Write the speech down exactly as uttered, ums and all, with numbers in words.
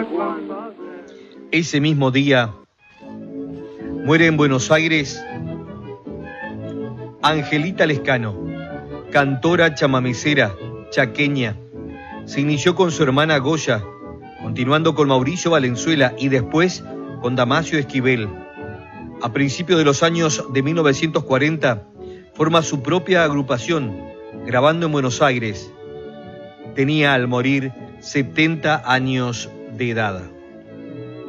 Ese mismo día muere en Buenos Aires Angelita Lescano, cantora chamamecera, chaqueña. Se inició con su hermana Goya, continuando con Mauricio Valenzuela y después con Damasio Esquivel. A principios de los años de mil novecientos cuarenta, forma su propia agrupación, grabando en Buenos Aires. Tenía al morir setenta años de edad.